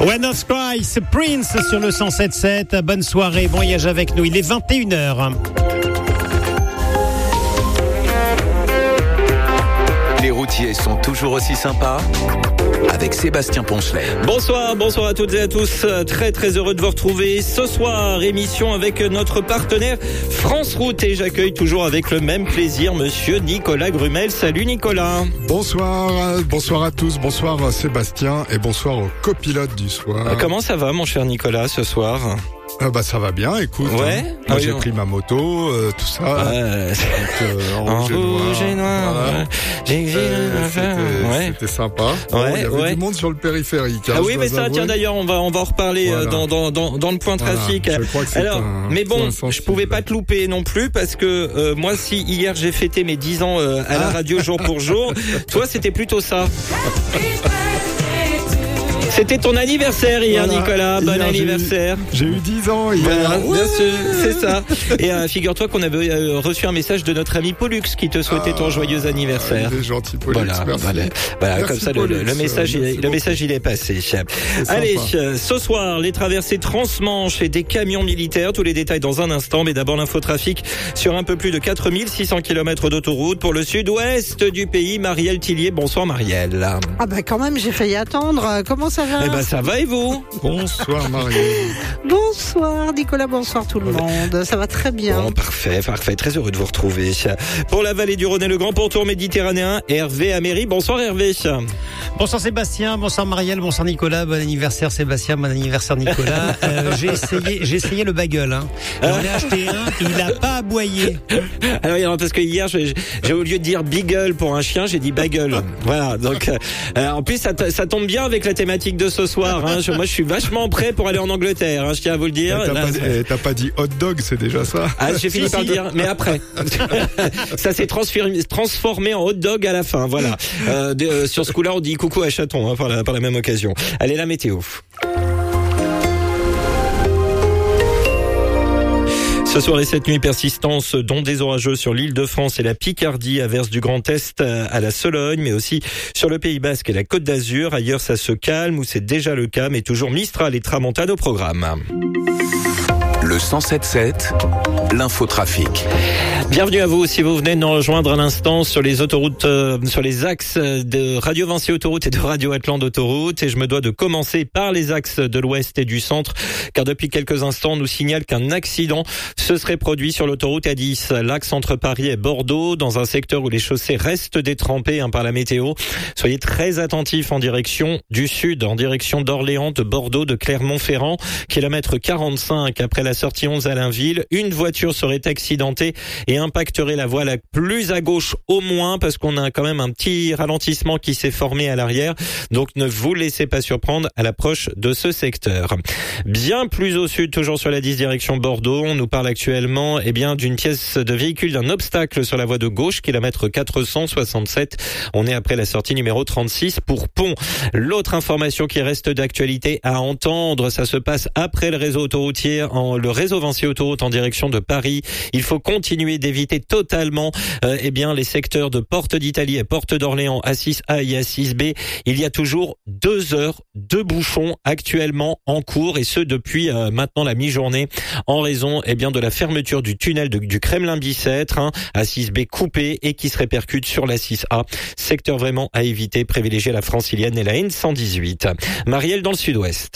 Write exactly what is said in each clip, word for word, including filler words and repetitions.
When of Cry, c'est Prince sur le cent sept sept. Bonne soirée, bon voyage avec nous. Il est vingt et une heures. Les routiers sont toujours aussi sympas avec Sébastien Poncelet. Bonsoir, bonsoir à toutes et à tous. Très très heureux de vous retrouver ce soir. Émission avec notre partenaire France Route et j'accueille toujours avec le même plaisir Monsieur Nicolas Grumel. Salut Nicolas. Bonsoir, bonsoir à tous, bonsoir Sébastien et bonsoir au copilote du soir. Comment ça va mon cher Nicolas ce soir ? Euh, bah ça va bien, écoute. Ouais. Hein. Moi ah, j'ai oui, pris ma moto, euh, tout ça. Ouais. Donc, euh, en, en rouge et noir. rouge et noir. Voilà. J'ai euh, c'était, ouais. c'était sympa. Ouais, bon, il y avait ouais. du monde sur le périphérique. Hein, ah oui, mais ça, avouer. tiens d'ailleurs, on va on va en reparler voilà. dans dans dans dans le point voilà. trafic. Je crois que c'est Alors, un mais bon, point je pouvais pas te louper non plus parce que euh, moi, si hier j'ai fêté mes dix ans euh, à la ah. radio jour pour jour, toi c'était plutôt ça. C'était ton anniversaire hier, voilà. Nicolas. Bon hier, anniversaire. J'ai eu, j'ai eu dix ans hier. Voilà, bien sûr, c'est ça. Et euh, figure-toi qu'on avait euh, reçu un message de notre ami Pollux qui te souhaitait ah, ton joyeux anniversaire. Il est gentil, Pollux, voilà, merci. Voilà, voilà merci comme ça, Pollux, le, le message, il est, le message, il est passé. C'est Allez, sympa. Ce soir, les traversées transmanche et des camions militaires. Tous les détails dans un instant. Mais d'abord, l'infotrafic sur un peu plus de quatre mille six cents kilomètres d'autoroute pour le sud-ouest du pays. Marielle Tillier. Bonsoir, Marielle. Ah bah quand même, j'ai failli attendre. Comment ça va ? Eh ben, ça va et vous ? Bonsoir Marielle. Bonsoir Nicolas, bonsoir tout le monde. Ça va très bien. Bon, parfait, parfait. Très heureux de vous retrouver. Pour la vallée du Rhône et le grand pourtour méditerranéen, Hervé Améry. Bonsoir Hervé. Bonsoir Sébastien, bonsoir Marielle, bonsoir Nicolas. Bon anniversaire Sébastien, bon anniversaire Nicolas. euh, j'ai essayé, j'ai essayé le bagel. Hein. J'en ai acheté un, il n'a pas aboyé. Alors, alors parce que hier, j'ai, j'ai au lieu de dire beagle pour un chien, j'ai dit bagel. Voilà. Donc, euh, en plus, ça, ça tombe bien avec la thématique de ce soir. Hein. Je, moi, je suis vachement prêt pour aller en Angleterre. Hein, je tiens à vous le dire. Eh, t'as, Là, pas, eh, t'as pas dit hot dog, c'est déjà ça. Ah, j'ai fini si, par si. dire, mais après. Ça s'est transformé, transformé en hot dog à la fin. Voilà. Euh, de, euh, sur ce coup-là, on dit coucou à Chaton hein, par, la, par la même occasion. Allez, la météo. Ce soir et cette nuit, persistance dont des orageux sur l'île de France et la Picardie, averse du Grand Est à la Sologne, mais aussi sur le Pays Basque et la Côte d'Azur. Ailleurs, ça se calme ou c'est déjà le cas, mais toujours Mistral et Tramontane au programme. Le cent sept sept, l'infotrafic. Bienvenue à vous si vous venez de nous rejoindre à l'instant sur les autoroutes, euh, sur les axes de Radio Vinci Autoroute et de Radio Atlante Autoroute. Et je me dois de commencer par les axes de l'ouest et du centre, car depuis quelques instants, on nous signale qu'un accident se serait produit sur l'autoroute A dix, l'axe entre Paris et Bordeaux, dans un secteur où les chaussées restent détrempées hein, par la météo. Soyez très attentifs en direction du sud, en direction d'Orléans, de Bordeaux, de Clermont-Ferrand, kilomètre quarante-cinq après la sortie onze à Lainville. Une voiture serait accidentée et impacterait la voie la plus à gauche au moins, parce qu'on a quand même un petit ralentissement qui s'est formé à l'arrière. Donc ne vous laissez pas surprendre à l'approche de ce secteur. Bien plus au sud, toujours sur la dix direction Bordeaux, on nous parle actuellement eh bien d'une pièce de véhicule, d'un obstacle sur la voie de gauche, kilomètre quatre cent soixante-sept. On est après la sortie numéro trente-six pour Pont. L'autre information qui reste d'actualité à entendre, ça se passe après le réseau autoroutier, en, le réseau Vinci Autoroute en direction de Paris. Il faut continuer d'éviter totalement euh, eh bien les secteurs de Porte d'Italie et Porte d'Orléans, A six A et A six B. Il y a toujours deux heures de bouchons actuellement en cours, et ce depuis euh, maintenant la mi-journée, en raison eh bien de la fermeture du tunnel de, du Kremlin-Bicêtre, hein, A six B coupé et qui se répercute sur l'A six A. Secteur vraiment à éviter, privilégier la francilienne et la N cent dix-huit. Marielle dans le sud-ouest.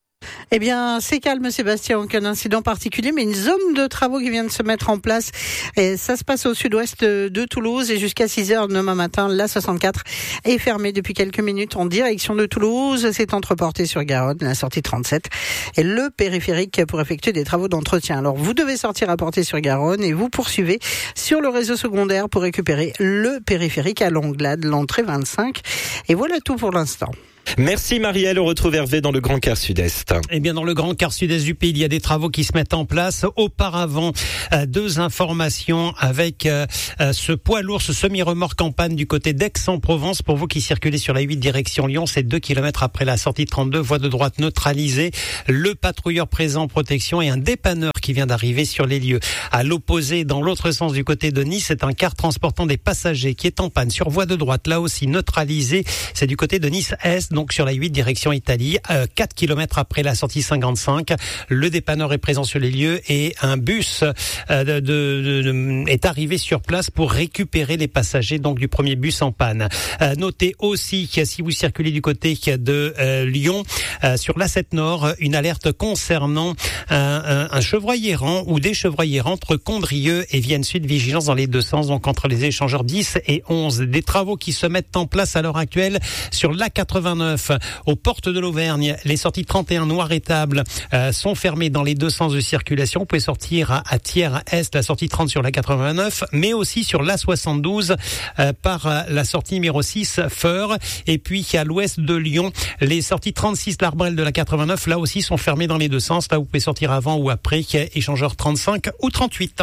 Eh bien, c'est calme, Sébastien, aucun incident particulier, mais une zone de travaux qui vient de se mettre en place. Et ça se passe au sud-ouest de Toulouse, et jusqu'à six heures demain matin, la soixante-quatre est fermée depuis quelques minutes en direction de Toulouse. C'est entre Portée-sur-Garonne, la sortie trente-sept, et le périphérique pour effectuer des travaux d'entretien. Alors, vous devez sortir à Portée-sur-Garonne et vous poursuivez sur le réseau secondaire pour récupérer le périphérique à Langlade, l'entrée vingt-cinq. Et voilà tout pour l'instant. Merci Marielle, on retrouve Hervé dans le Grand Quart Sud-Est. Eh bien, dans le Grand Quart Sud-Est du pays, il y a des travaux qui se mettent en place. Auparavant, euh, deux informations avec euh, euh, ce poids lourd, ce semi-remorque en panne du côté d'Aix-en-Provence. Pour vous qui circulez sur la huit direction Lyon, c'est deux kilomètres après la sortie trente-deux, voie de droite neutralisée. Le patrouilleur présent en protection et un dépanneur qui vient d'arriver sur les lieux. À l'opposé, dans l'autre sens du côté de Nice, c'est un car transportant des passagers qui est en panne sur voie de droite, là aussi neutralisé. C'est du côté de Nice-Est. donc sur la huit direction Italie, euh, quatre kilomètres après la sortie cinquante-cinq. Le dépanneur est présent sur les lieux et un bus euh, de, de, de, est arrivé sur place pour récupérer les passagers donc du premier bus en panne. Euh, notez aussi que si vous circulez du côté de euh, Lyon, euh, sur l'A sept Nord, une alerte concernant un, un, un chevreuil errant ou des chevreuils errants entre Condrieu et Vienne Sud, vigilance dans les deux sens, donc entre les échangeurs dix et onze. Des travaux qui se mettent en place à l'heure actuelle sur l'A quatre-vingt-neuf, aux portes de l'Auvergne. Les sorties trente et un Noiretable euh, sont fermées dans les deux sens de circulation. Vous pouvez sortir à, à Thiers-Est, la sortie trente sur l'A quatre-vingt-neuf, mais aussi sur l'A soixante-douze euh, par euh, la sortie numéro six, Feur. Et puis à l'ouest de Lyon, les sorties trente-six, l'Arbrel de la quatre-vingt-neuf, là aussi sont fermées dans les deux sens. Là, vous pouvez sortir avant ou après, échangeur trente-cinq ou trente-huit.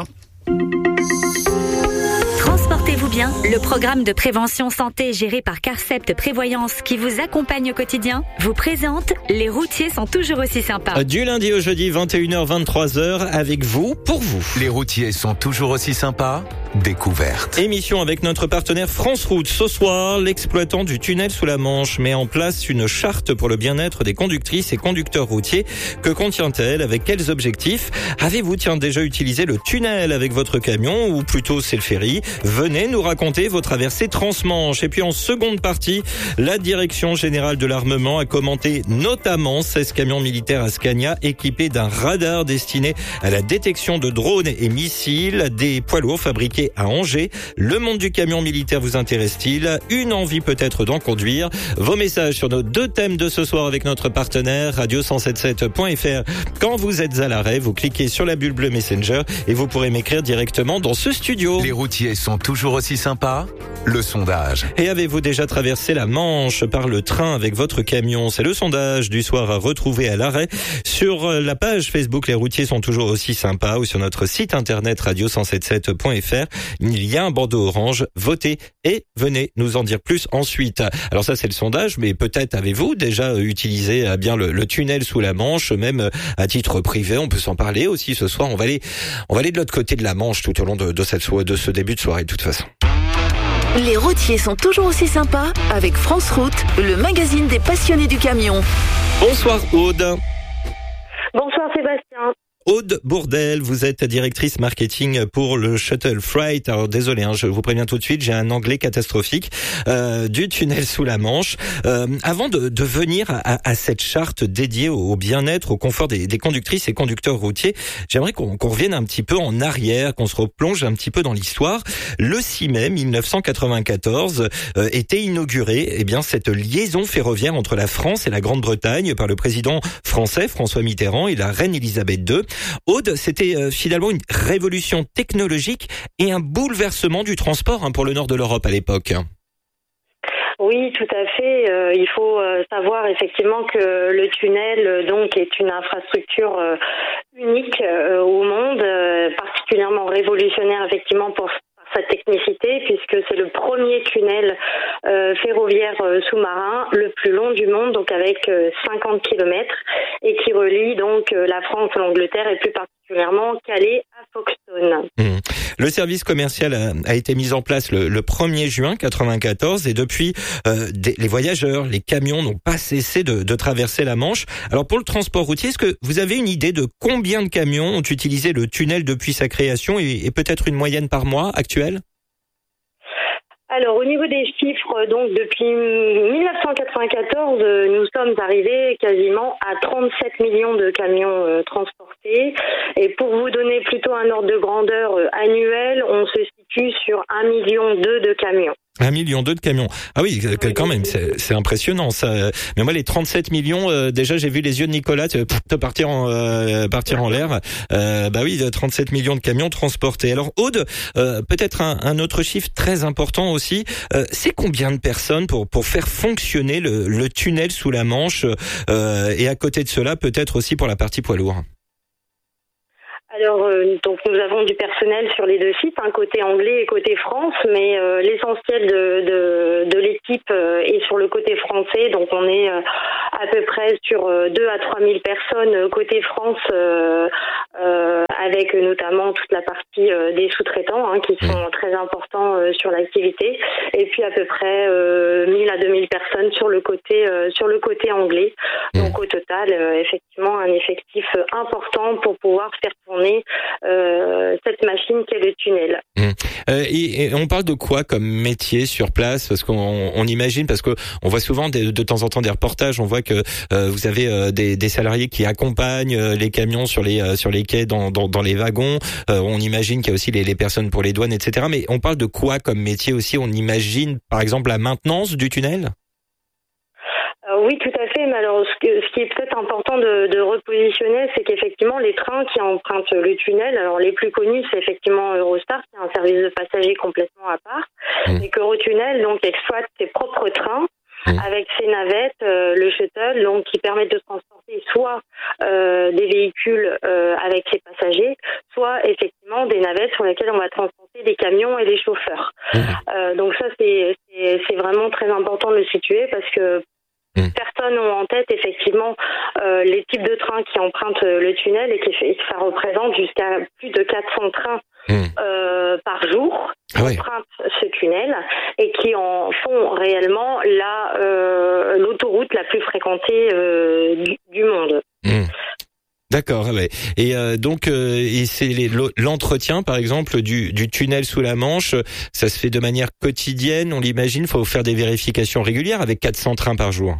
Transportez-vous bien, le programme de prévention santé géré par Carcept Prévoyance qui vous accompagne au quotidien vous présente Les routiers sont toujours aussi sympas. Du lundi au jeudi, vingt et une heures vingt-trois heures, avec vous, pour vous. Les routiers sont toujours aussi sympas. Découverte. Émission avec notre partenaire France Route. Ce soir, l'exploitant du tunnel sous la Manche met en place une charte pour le bien-être des conductrices et conducteurs routiers. Que contient-elle? Avec quels objectifs? Avez-vous tiens déjà utilisé le tunnel avec votre camion ou plutôt c'est le ferry? Venez nous raconter vos traversées transmanche. Et puis en seconde partie, la Direction Générale de l'Armement a commenté notamment seize camions militaires à Scania équipés d'un radar destiné à la détection de drones et missiles, des poids lourds fabriqués à Angers. Le monde du camion militaire vous intéresse-t-il? Une envie peut-être d'en conduire? Vos messages sur nos deux thèmes de ce soir avec notre partenaire radio cent soixante-dix-sept point f r. Quand vous êtes à l'arrêt, vous cliquez sur la bulle bleue Messenger et vous pourrez m'écrire directement dans ce studio. Les routiers sont toujours aussi sympas? Le sondage. Et avez-vous déjà traversé la Manche par le train avec votre camion? C'est le sondage du soir à retrouver à l'arrêt sur la page Facebook Les routiers sont toujours aussi sympas ou sur notre site internet radio cent soixante-dix-sept point f r. Il y a un bandeau orange. Votez et venez nous en dire plus ensuite. Alors ça c'est le sondage, mais peut-être avez-vous déjà utilisé bien le, le tunnel sous la Manche, même à titre privé. On peut s'en parler aussi ce soir. On va aller, on va aller de l'autre côté de la Manche tout au long de, de cette soirée, de ce début de soirée de toute façon. Les routiers sont toujours aussi sympas avec France Route, le magazine des passionnés du camion. Bonsoir Aude. Bonsoir Sébastien. Aude Bourdel, vous êtes directrice marketing pour le Shuttle Freight. Alors désolé, hein, je vous préviens tout de suite, j'ai un anglais catastrophique euh, du tunnel sous la Manche. Euh, avant de, de venir à, à cette charte dédiée au, au bien-être, au confort des, des conductrices et conducteurs routiers, j'aimerais qu'on, qu'on revienne un petit peu en arrière, qu'on se replonge un petit peu dans l'histoire. Le six mai mille neuf cent quatre-vingt-quatorze euh, était inaugurée eh bien cette liaison ferroviaire entre la France et la Grande-Bretagne par le président français François Mitterrand et la reine Elisabeth deux. Aude, c'était euh, finalement une révolution technologique et un bouleversement du transport hein, pour le nord de l'Europe à l'époque. Oui, tout à fait. Euh, il faut euh, savoir effectivement que le tunnel euh, donc est une infrastructure euh, unique euh, au monde, euh, particulièrement révolutionnaire effectivement pour sa technicité, puisque c'est le premier tunnel euh, ferroviaire euh, sous-marin le plus long du monde, donc avec euh, cinquante kilomètres, et qui relie donc euh, la France à l'Angleterre et plus particulièrement Calais à Folkestone. Mmh. Le service commercial a, a été mis en place le, le premier juin quatre-vingt-quatorze et depuis, euh, des, les voyageurs, les camions n'ont pas cessé de, de traverser la Manche. Alors pour le transport routier, est-ce que vous avez une idée de combien de camions ont utilisé le tunnel depuis sa création et, et peut-être une moyenne par mois actuelle? Alors, au niveau des chiffres, donc depuis mille neuf cent quatre-vingt-quatorze, nous sommes arrivés quasiment à trente-sept millions de camions euh, transportés. Et pour vous donner plutôt un ordre de grandeur euh, annuel, on se situe sur un million deux de camions. Un million deux de camions. Ah oui, quand même, c'est, c'est impressionnant ça. Mais moi, les trente-sept millions, euh, déjà, j'ai vu les yeux de Nicolas te, te partir en euh, partir en l'air. Euh, bah oui, trente-sept millions de camions transportés. Alors, Aude, euh, peut-être un, un autre chiffre très important aussi. Euh, c'est combien de personnes pour pour faire fonctionner le, le tunnel sous la Manche euh, et à côté de cela, peut-être aussi pour la partie poids lourd? Alors, euh, donc nous avons du personnel sur les deux sites, hein, côté anglais et côté France, mais euh, l'essentiel de, de, de l'équipe euh, est sur le côté français, donc on est euh, à peu près sur euh, deux à trois mille personnes côté France euh, euh, avec notamment toute la partie euh, des sous-traitants hein, qui sont très importants euh, sur l'activité, et puis à peu près euh, mille à deux mille personnes sur le côté euh, sur le côté anglais. Donc au total, euh, effectivement, un effectif important pour pouvoir faire tourner euh, cette machine qu'est le tunnel. Mmh. Euh, et, et on parle de quoi comme métier sur place? Parce qu'on on imagine, parce que on voit souvent des, de temps en temps des reportages, on voit que euh, vous avez euh, des, des salariés qui accompagnent euh, les camions sur les euh, sur les quais, dans dans, dans les wagons. Euh, on imagine qu'il y a aussi les, les personnes pour les douanes, et cetera. Mais on parle de quoi comme métier aussi? On imagine par exemple la maintenance du tunnel? Oui, tout à fait. Mais alors, ce, que, ce qui est peut-être important de, de repositionner, c'est qu'effectivement, les trains qui empruntent le tunnel, alors les plus connus, c'est effectivement Eurostar, qui est un service de passagers complètement à part, mmh. et qu'Eurotunnel donc exploite ses propres trains. Mmh. Avec ses navettes, euh, le shuttle, donc qui permettent de transporter soit euh, des véhicules euh, avec ses passagers, soit effectivement des navettes sur lesquelles on va transporter des camions et des chauffeurs. Mmh. Euh, donc ça, c'est, c'est, c'est vraiment très important de le situer parce que Mmh. personnes ont en tête effectivement euh, les types de trains qui empruntent le tunnel et que ça représente jusqu'à plus de quatre cents trains mmh. euh, par jour qui ah ouais. empruntent ce tunnel et qui en font réellement la euh, l'autoroute la plus fréquentée euh, du, du monde. Mmh. D'accord, ouais. Et euh, donc, euh, et c'est les, l'entretien, par exemple, du, du tunnel sous la Manche, ça se fait de manière quotidienne, on l'imagine. Il faut faire des vérifications régulières avec quatre cents trains par jour.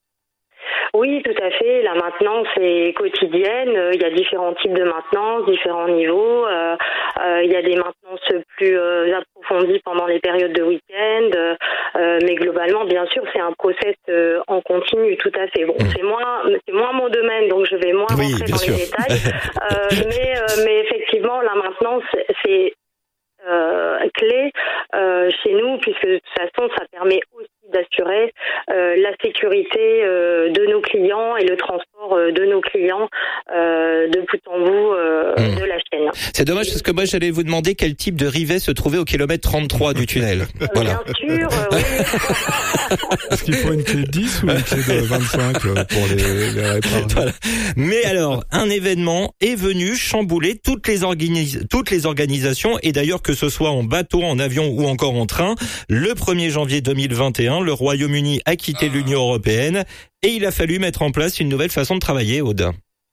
Oui, tout à fait. La maintenance est quotidienne. Il y a différents types de maintenance, différents niveaux. Euh, euh, il y a des maintenances plus euh, approfondies pendant les périodes de week-end. Euh, mais globalement, bien sûr, c'est un process euh, en continu, tout à fait. Bon, mmh. c'est moins, c'est moins mon domaine, donc je vais moins oui, rentrer dans sûr. les détails. euh, mais, euh, mais effectivement, la maintenance, c'est euh, clé euh, chez nous, puisque de toute façon, ça permet aussi d'assurer euh, la sécurité euh, de nos clients et le transport euh, de nos clients euh, de bout en bout euh, mmh. de la chaîne. C'est dommage parce que moi j'allais vous demander quel type de rivet se trouvait au kilomètre trente-trois du tunnel. Euh, voilà. Bien sûr, euh, oui. Est-ce qu'il faut une clé de dix ou une clé de vingt-cinq pour les, les réparer? Voilà. Mais alors, un événement est venu chambouler toutes les, organis- toutes les organisations, et d'ailleurs que ce soit en bateau, en avion ou encore en train. Le premier janvier deux mille vingt et un, le Royaume-Uni a quitté l'Union européenne et il a fallu mettre en place une nouvelle façon de travailler, Aude.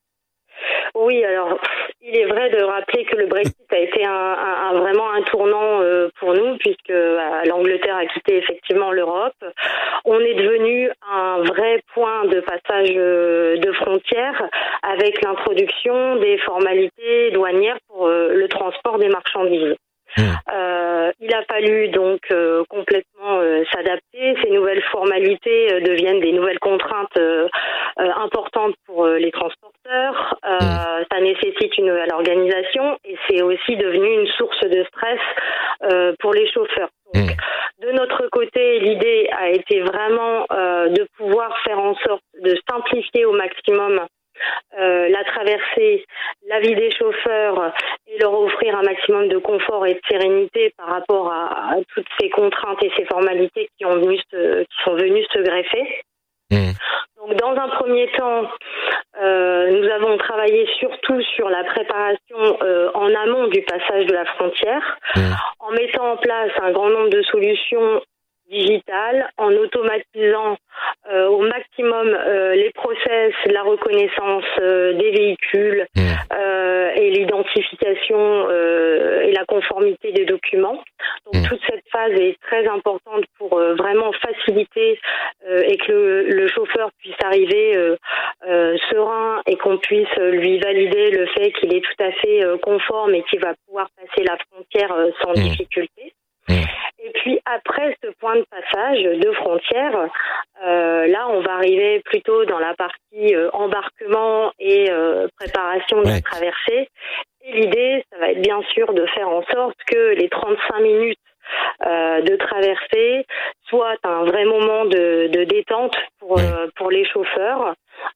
Oui, alors il est vrai de rappeler que le Brexit a été un, un, un vraiment un tournant euh, pour nous, puisque euh, l'Angleterre a quitté effectivement l'Europe. On est devenu un vrai point de passage euh, de frontières avec l'introduction des formalités douanières pour euh, le transport des marchandises. Mmh. Euh, il a fallu donc euh, complètement euh, s'adapter. Ces nouvelles formalités euh, deviennent des nouvelles contraintes euh, euh, importantes pour euh, les transporteurs. Euh, mmh. Ça nécessite une nouvelle organisation et c'est aussi devenu une source de stress euh, pour les chauffeurs. Donc, mmh. de notre côté, l'idée a été vraiment euh, de pouvoir faire en sorte de simplifier au maximum Euh, la traversée, la vie des chauffeurs et leur offrir un maximum de confort et de sérénité par rapport à, à toutes ces contraintes et ces formalités qui, ont venu se, qui sont venues se greffer. Mmh. Donc, dans un premier temps, euh, nous avons travaillé surtout sur la préparation euh, en amont du passage de la frontière, mmh. en mettant en place un grand nombre de solutions digitale, en automatisant euh, au maximum euh, les process, la reconnaissance euh, des véhicules mmh. euh, et l'identification euh, et la conformité des documents. Donc mmh. toute cette phase est très importante pour euh, vraiment faciliter euh, et que le, le chauffeur puisse arriver euh, euh, serein et qu'on puisse lui valider le fait qu'il est tout à fait euh, conforme et qu'il va pouvoir passer la frontière euh, sans mmh. difficulté. Mmh. Et puis après ce point de passage de frontière, euh, là on va arriver plutôt dans la partie euh, embarquement et euh, préparation de ouais. la traversée. Et l'idée, ça va être bien sûr de faire en sorte que les trente-cinq minutes euh, de traversée soient un vrai moment de, de détente pour, euh, pour les chauffeurs,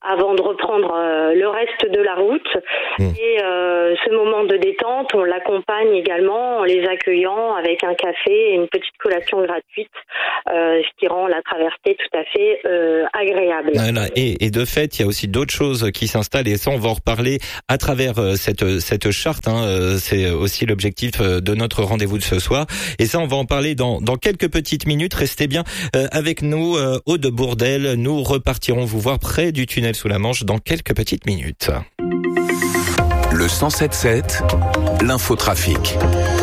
avant de reprendre euh, le reste de la route. Mmh. Et euh, ce moment de détente, on l'accompagne également en les accueillant avec un café et une petite collation gratuite, euh, ce qui rend la traversée tout à fait euh, agréable. Voilà. Et, et de fait, il y a aussi d'autres choses qui s'installent et ça, on va en reparler à travers euh, cette, cette charte. Hein. Euh, c'est aussi l'objectif de notre rendez-vous de ce soir. Et ça, on va en parler dans, dans quelques petites minutes. Restez bien euh, avec nous, euh, Aude Bourdelle. Nous repartirons vous voir près du tunnel sous la Manche dans quelques petites minutes. Le cent sept sept, l'infotrafic.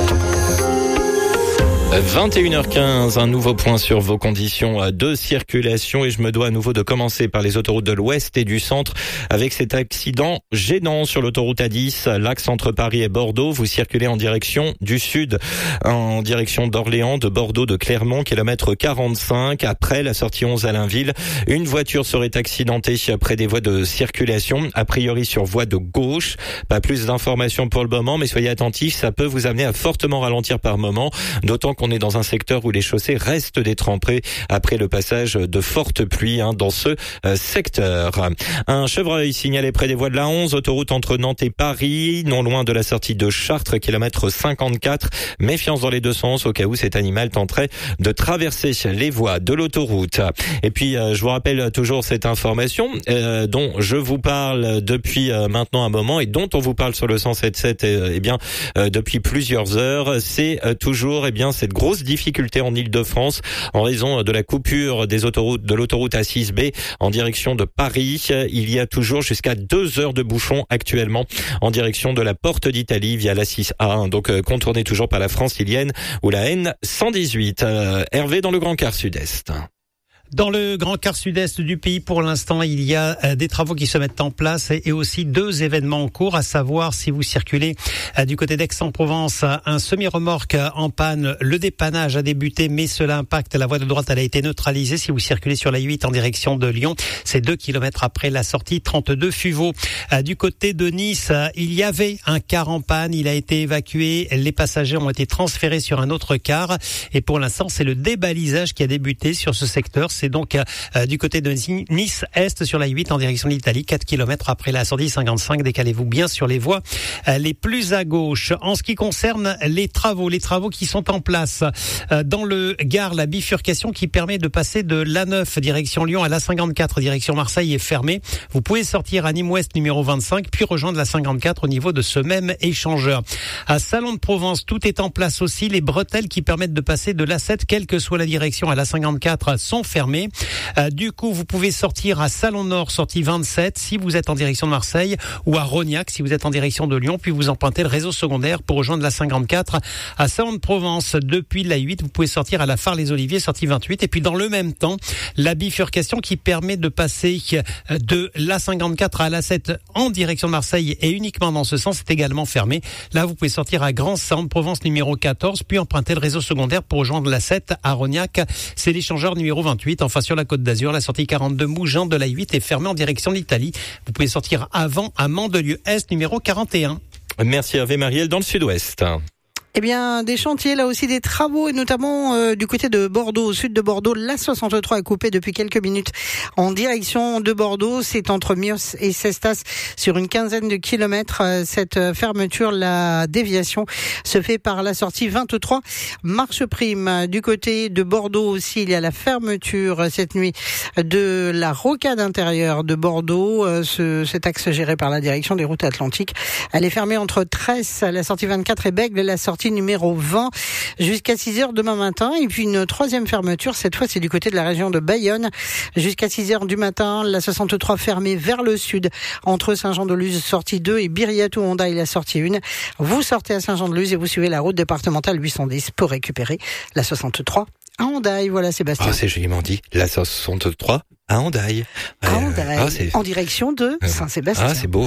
vingt et une heures quinze, un nouveau point sur vos conditions de circulation et je me dois à nouveau de commencer par les autoroutes de l'Ouest et du Centre avec cet accident gênant sur l'autoroute A dix, l'axe entre Paris et Bordeaux. Vous circulez en direction du Sud, en direction d'Orléans, de Bordeaux, de Clermont, kilomètre quarante-cinq. Après la sortie onze à Lainville, une voiture serait accidentée près des voies de circulation, a priori sur voie de gauche. Pas plus d'informations pour le moment, mais soyez attentifs, ça peut vous amener à fortement ralentir par moment, d'autant qu'on est dans un secteur où les chaussées restent détrempées après le passage de fortes pluies hein, dans ce euh, secteur. Un chevreuil signalé près des voies de la onze, autoroute entre Nantes et Paris, non loin de la sortie de Chartres, kilomètre cinquante-quatre. Méfiance dans les deux sens au cas où cet animal tenterait de traverser les voies de l'autoroute. Et puis, euh, je vous rappelle toujours cette information euh, dont je vous parle depuis euh, maintenant un moment et dont on vous parle sur le cent sept sept euh, eh bien euh, depuis plusieurs heures. C'est euh, toujours eh bien cette grosse difficulté en Île-de-France en raison de la coupure des autoroutes de l'autoroute A six B en direction de Paris. Il y a toujours jusqu'à deux heures de bouchons actuellement en direction de la Porte d'Italie via l'A six A. Donc contournez toujours par la Francilienne ou la N cent dix-huit. Euh, Hervé dans le Grand Quart Sud-Est. Dans le Grand Quart Sud-Est du pays, pour l'instant, il y a des travaux qui se mettent en place et aussi deux événements en cours, à savoir si vous circulez du côté d'Aix-en-Provence, un semi-remorque en panne. Le dépannage a débuté, mais cela impacte la voie de droite. Elle a été neutralisée. Si vous circulez sur la huit en direction de Lyon, c'est deux kilomètres après la sortie trente-deux Fuveau. Du côté de Nice, il y avait un car en panne. Il a été évacué. Les passagers ont été transférés sur un autre car. Et pour l'instant, c'est le débalisage qui a débuté sur ce secteur. C'est donc euh, du côté de Nice-Est sur la huit en direction de l'Italie, quatre kilomètres après la sortie cinquante-cinq. Décalez-vous bien sur les voies euh, les plus à gauche. En ce qui concerne les travaux, les travaux qui sont en place euh, dans le Gard, la bifurcation qui permet de passer de l'A neuf direction Lyon à l'A cinquante-quatre direction Marseille est fermée. Vous pouvez sortir à Nîmes-Ouest numéro vingt-cinq, puis rejoindre la cinquante-quatre au niveau de ce même échangeur. À Salon de Provence, tout est en place aussi. Les bretelles qui permettent de passer de l'A sept, quelle que soit la direction, à l'A cinquante-quatre sont fermées. Euh, du coup, vous pouvez sortir à Salon Nord, sortie vingt-sept, si vous êtes en direction de Marseille, ou à Rognac, si vous êtes en direction de Lyon, puis vous empruntez le réseau secondaire pour rejoindre la cinquante-quatre à Salon de Provence. Depuis la huit, vous pouvez sortir à la Phare-les-Oliviers, sortie vingt-huit, et puis dans le même temps, la bifurcation qui permet de passer de l'A cinquante-quatre à l'A sept en direction de Marseille et uniquement dans ce sens est également fermée. Là, vous pouvez sortir à Grand Salon de Provence numéro quatorze, puis emprunter le réseau secondaire pour rejoindre l'A sept à Rognac. C'est l'échangeur numéro vingt-huit. Enfin, sur la Côte d'Azur, la sortie quarante-deux Mougins de la huit est fermée en direction de l'Italie. Vous pouvez sortir avant à Mandelieu-Est, numéro quarante et un. Merci Hervé Marielle dans le Sud-Ouest. Eh bien, des chantiers, là aussi des travaux, et notamment euh, du côté de Bordeaux, au sud de Bordeaux. La soixante-trois est coupée depuis quelques minutes en direction de Bordeaux. C'est entre Mios et Cestas sur une quinzaine de kilomètres. Euh, cette fermeture, la déviation, se fait par la sortie vingt-trois Marche Prime. Du côté de Bordeaux aussi, il y a la fermeture cette nuit de la rocade intérieure de Bordeaux. Euh, ce, cet axe géré par la direction des routes atlantiques. Elle est fermée entre Tresse, la sortie vingt-quatre, et Bègle, la sortie numéro vingt jusqu'à six heures demain matin. Et puis une troisième fermeture, cette fois c'est du côté de la région de Bayonne jusqu'à six heures du matin. La soixante-trois fermée vers le sud entre Saint-Jean-de-Luz sortie deux et Biriatou-Hondaï la sortie un. Vous sortez à Saint-Jean-de-Luz et vous suivez la route départementale huit cent dix pour récupérer la soixante-trois à Hondaï. Voilà Sébastien. Oh, c'est joliment dit. La soixante-trois à Hondaï. À euh, Hondaï. Ah, c'est... En direction de Saint-Sébastien. Ah, c'est beau.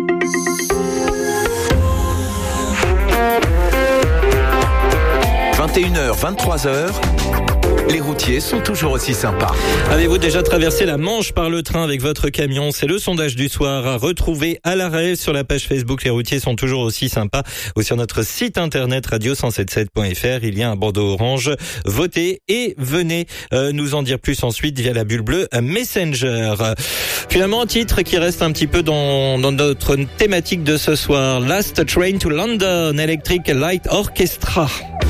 vingt et une heures, vingt-trois heures, les routiers sont toujours aussi sympas. Avez-vous déjà traversé la Manche par le train avec votre camion? C'est le sondage du soir à retrouver à l'arrêt sur la page Facebook. Les routiers sont toujours aussi sympas. Ou sur notre site internet radio cent soixante-sept point f r. Il y a un bandeau orange. Votez et venez euh, nous en dire plus ensuite via la bulle bleue Messenger. Finalement, un titre qui reste un petit peu dans, dans notre thématique de ce soir. Last Train to London, Electric Light Orchestra.